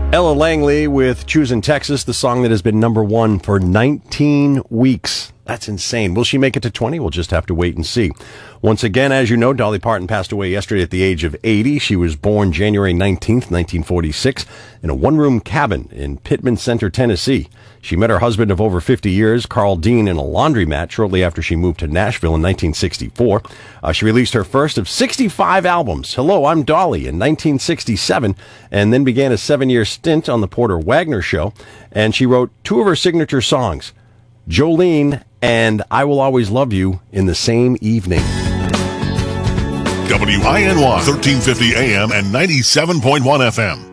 Ella Langley with Choosing Texas, the song that has been number one for 19 weeks. That's insane. Will she make it to 20? We'll just have to wait and see. Once again, as you know, Dolly Parton passed away yesterday at the age of 80. She was born January 19th, 1946, in a one-room cabin in Pittman Center, Tennessee. She met her husband of over 50 years, Carl Dean, in a laundromat shortly after she moved to Nashville in 1964. She released her first of 65 albums, Hello, I'm Dolly, in 1967, and then began a 7-year stint on the Porter Wagner Show. And she wrote two of her signature songs, Jolene and I Will Always Love You, in the same evening. WINY 1350 AM and 97.1 FM.